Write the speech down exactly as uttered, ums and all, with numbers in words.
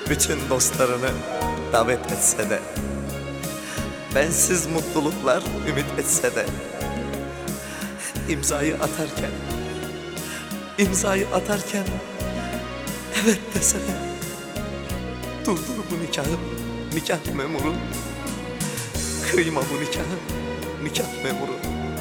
bütün dostlarını davet etse de, bensiz mutluluklar ümit etse de, imzayı atarken, imzayı atarken evet dese de, durdur bu nikahı, nikah memuru, kıyma bu nikahı, nikah memuru.